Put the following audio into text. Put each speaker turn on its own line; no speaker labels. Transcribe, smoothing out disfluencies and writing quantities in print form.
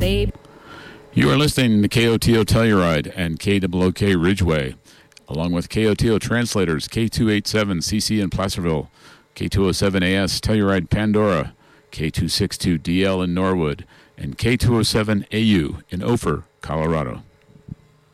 babe.
You are listening to KOTO Telluride and KOOK Ridgeway, along with KOTO translators K287CC in Placerville, K207AS Telluride Pandora, K262DL in Norwood, and K207AU in Ophir, Colorado.